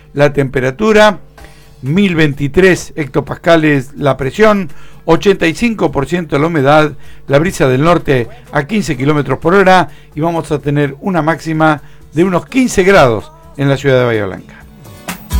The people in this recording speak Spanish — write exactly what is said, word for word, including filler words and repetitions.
la temperatura, mil veintitrés hectopascales la presión, ochenta y cinco por ciento la humedad, la brisa del norte a quince kilómetros por hora y vamos a tener una máxima de unos quince grados en la ciudad de Bahía Blanca.